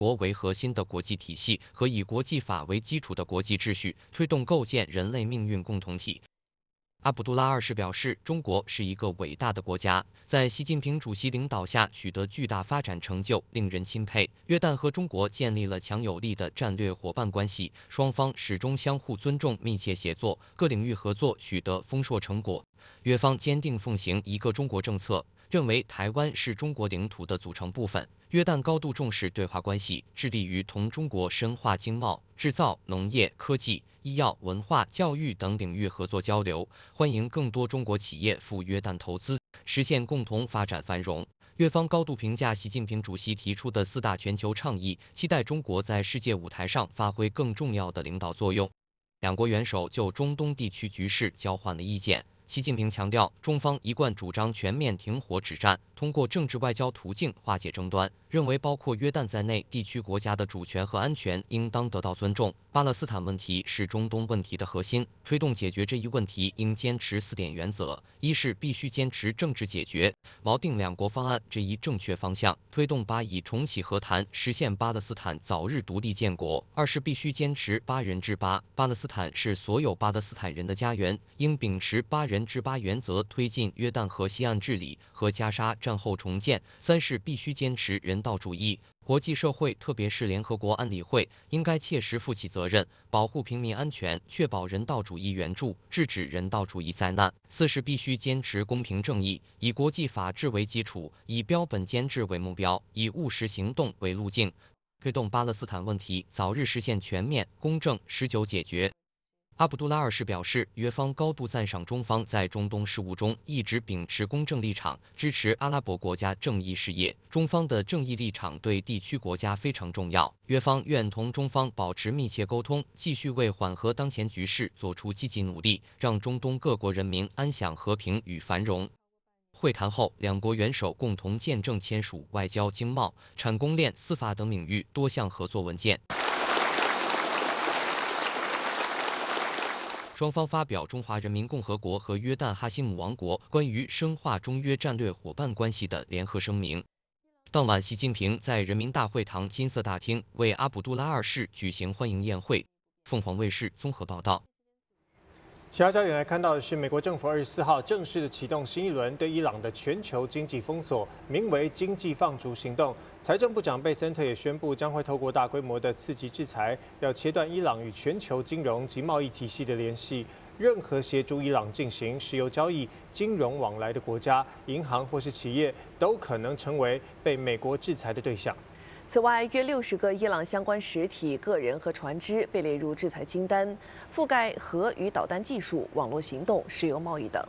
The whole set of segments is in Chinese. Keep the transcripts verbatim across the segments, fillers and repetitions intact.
国为核心的国际体系和以国际法为基础的国际秩序，推动构建人类命运共同体。阿卜杜拉二世表示，中国是一个伟大的国家，在习近平主席领导下取得巨大发展成就，令人钦佩。约旦和中国建立了强有力的战略伙伴关系，双方始终相互尊重、密切协作，各领域合作取得丰硕成果。约方坚定奉行一个中国政策，认为台湾是中国领土的组成部分。约旦高度重视对华关系，致力于同中国深化经贸、制造、农业、科技、医药、文化、教育等领域合作交流，欢迎更多中国企业赴约旦投资，实现共同发展繁荣。越方高度评价习近平主席提出的四大全球倡议，期待中国在世界舞台上发挥更重要的领导作用。两国元首就中东地区局势交换了意见。习近平强调，中方一贯主张全面停火止战，通过政治外交途径化解争端，认为包括约旦在内地区国家的主权和安全应当得到尊重。巴勒斯坦问题是中东问题的核心，推动解决这一问题应坚持四点原则：一是必须坚持政治解决，锚定两国方案这一正确方向，推动巴以重启和谈，实现巴勒斯坦早日独立建国；二是必须坚持巴人治巴，巴勒斯坦是所有巴勒斯坦人的家园，应秉持巴人治巴原则，推进约旦河西岸治理和加沙战后重建；三是必须坚持人道主义，国际社会特别是联合国安理会应该切实负起责任，保护平民安全，确保人道主义援助，制止人道主义灾难；四是必须坚持公平正义，以国际法治为基础，以标本兼治为目标，以务实行动为路径，推动巴勒斯坦问题早日实现全面、公正、持久解决。阿卜杜拉二世表示，约方高度赞赏中方在中东事务中一直秉持公正立场，支持阿拉伯国家正义事业。中方的正义立场对地区国家非常重要。约方愿同中方保持密切沟通，继续为缓和当前局势做出积极努力，让中东各国人民安享和平与繁荣。会谈后，两国元首共同见证签署外交、经贸、产供链、司法等领域多项合作文件。双方发表中华人民共和国和约旦哈希姆王国关于深化中约战略伙伴关系的联合声明。当晚，习近平在人民大会堂金色大厅为阿卜杜拉二世举行欢迎宴会。凤凰卫视综合报道。 其他焦点来看到的是，美国政府二十四号正式的启动新一轮对伊朗的全球经济封锁，名为“经济放逐行动”。财政部长贝森特也宣布，将会透过大规模的刺激制裁，要切断伊朗与全球金融及贸易体系的联系。任何协助伊朗进行石油交易、金融往来的国家、银行或是企业，都可能成为被美国制裁的对象。 此外，约六十个伊朗相关实体、个人和船只被列入制裁清单，覆盖核与导弹技术、网络行动、石油贸易等。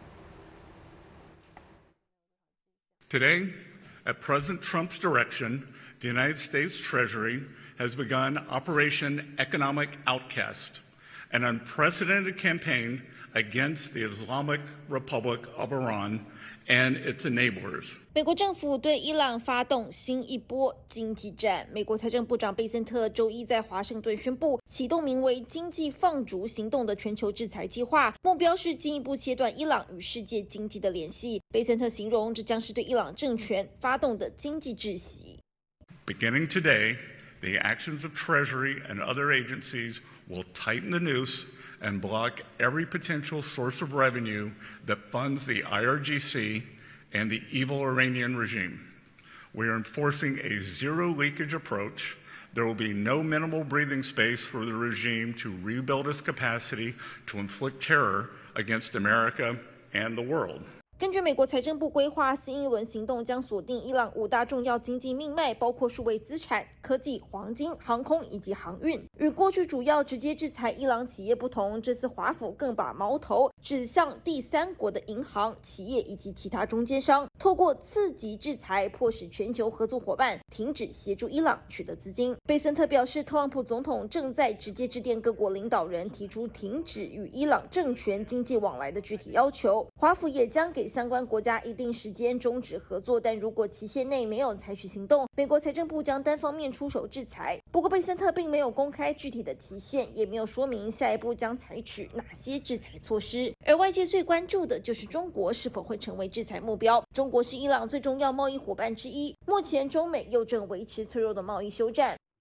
Today, at President Trump's direction, the United States Treasury has begun Operation Economic Outcast, an unprecedented campaign against the Islamic Republic of Iran and its enablers. 美国政府对伊朗发动新一波经济战。美国财政部长贝森特周一在华盛顿宣布，启动名为“经济放逐行动”的全球制裁计划，目标是进一步切断伊朗与世界经济的联系。贝森特形容，这将是对伊朗政权发动的经济窒息。 Beginning today, the actions of Treasury and other agencies will tighten the noose and block every potential source of revenue that funds the I R G C and the evil Iranian regime. We are enforcing a zero leakage approach. There will be no minimal breathing space for the regime to rebuild its capacity to inflict terror against America and the world. 根据美国财政部规划，新一轮行动将锁定伊朗五大重要经济命脉，包括数位资产、科技、黄金、航空以及航运。与过去主要直接制裁伊朗企业不同，这次华府更把矛头指向第三国的银行、企业以及其他中间商，透过刺激制裁，迫使全球合作伙伴停止协助伊朗取得资金。贝森特表示，特朗普总统正在直接致电各国领导人，提出停止与伊朗政权经济往来的具体要求。华府也将给相关国家一定时间终止合作，但如果期限内没有采取行动，美国财政部将单方面出手制裁。不过，贝森特并没有公开具体的期限，也没有说明下一步将采取哪些制裁措施。而外界最关注的就是中国是否会成为制裁目标。中国是伊朗最重要贸易伙伴之一，目前中美又正维持脆弱的贸易休战。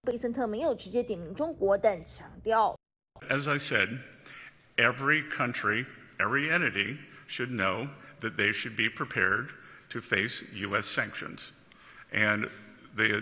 贝森特没有直接点名中国，但强调 As I said, every country, every entity should know that they should be prepared to face U S sanctions. And the